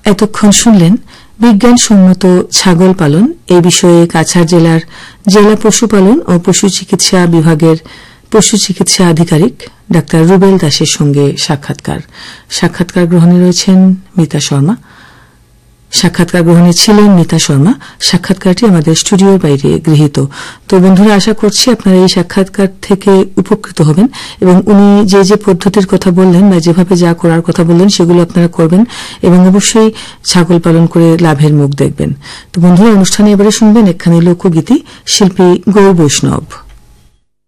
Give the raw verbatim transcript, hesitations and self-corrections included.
এতক্ষণ শুনলেন বিজ্ঞানসম্মত ছাগল পালন এই বিষয়ে কাছাড় জেলার জেলা পশুপালন ও পশু চিকিৎসা বিভাগের পশু চিকিৎসা আধিকারিক ডাক্তার রুবেল দাসের সঙ্গে সাক্ষাৎকার সাক্ষাৎকার গ্রহণে রয়েছেন মিতা শর্মা সাক্ষাৎকার গ্রহণে ছিলেন মিতা শর্মা সাক্ষাৎকারটি আমাদের স্টুডিওর বাইরে গৃহীত। তো বন্ধুরা, আশা করছি আপনারা এই সাক্ষাৎকার থেকে উপকৃত হবেন এবং উনি যে যে পদ্ধতির কথা বললেন বা যেভাবে যা করার কথা বললেন সেগুলো আপনারা করবেন এবং অবশ্যই ছাগল পালন করে লাভের মুখ দেখবেন। তো বন্ধুরা, অনুষ্ঠানে এবারে শুনবেন একখানি লোকগীতি, শিল্পী গৌর বৈষ্ণব।